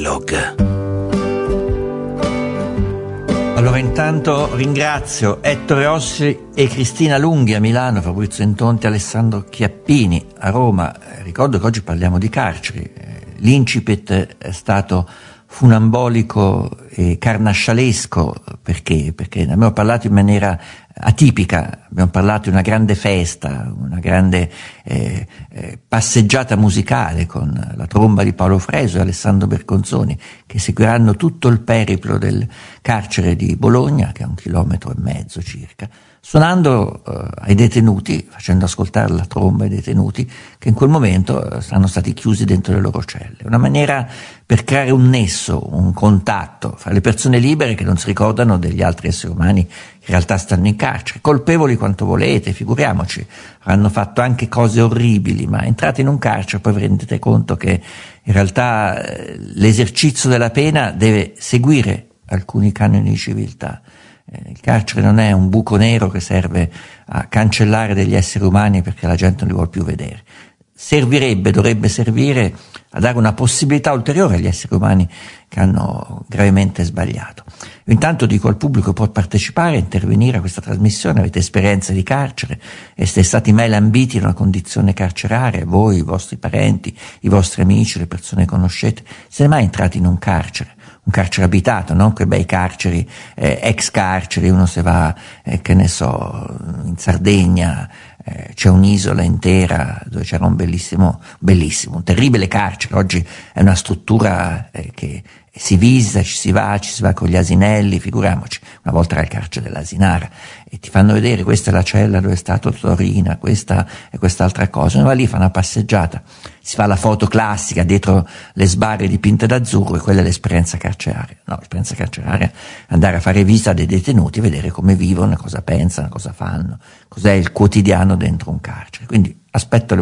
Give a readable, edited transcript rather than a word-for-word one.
Dialogue. Allora intanto ringrazio Ettore Ossi e Cristina Lunghi a Milano, Fabrizio Intonti, Alessandro Chiappini a Roma. Ricordo che oggi parliamo di carceri. L'incipit è stato funambolico e carnascialesco perché ne abbiamo parlato in maniera atipica, abbiamo parlato di una grande festa, una grande passeggiata musicale con la tromba di Paolo Fresu e Alessandro Bergonzoni, che seguiranno tutto il periplo del carcere di Bologna, che è 1,5 chilometri circa, suonando ai detenuti, facendo ascoltare la tromba ai detenuti che in quel momento sono stati chiusi dentro le loro celle. Una maniera per creare un nesso, un contatto fra le persone libere che non si ricordano degli altri esseri umani che in realtà stanno in carcere, colpevoli quanto volete, figuriamoci, hanno fatto anche cose orribili, ma entrate in un carcere poi vi rendete conto che in realtà l'esercizio della pena deve seguire alcuni canoni di civiltà. Il carcere non è un buco nero che serve a cancellare degli esseri umani perché la gente non li vuole più vedere. Dovrebbe servire a dare una possibilità ulteriore agli esseri umani che hanno gravemente sbagliato. Io intanto dico al pubblico che può partecipare, intervenire a questa trasmissione, avete esperienze di carcere, siete stati mai lambiti in una condizione carceraria, voi, i vostri parenti, i vostri amici, le persone che conoscete, siete mai entrati in un carcere abitato, non quei bei carceri, ex carceri, uno se va, che ne so, in Sardegna, c'è un'isola intera dove c'era un un terribile carcere. Oggi è una struttura che si visita, ci si va con gli asinelli, figuriamoci, una volta era il carcere dell'Asinara, e ti fanno vedere questa è la cella dove è stato Torina, questa e quest'altra cosa, uno va lì, fa una passeggiata, si fa la foto classica dietro le sbarre dipinte d'azzurro, e quella è l'esperienza carceraria. No, l'esperienza carceraria è andare a fare visita dei detenuti, vedere come vivono, cosa pensano, cosa fanno, cos'è il quotidiano dentro un carcere. Quindi aspetto le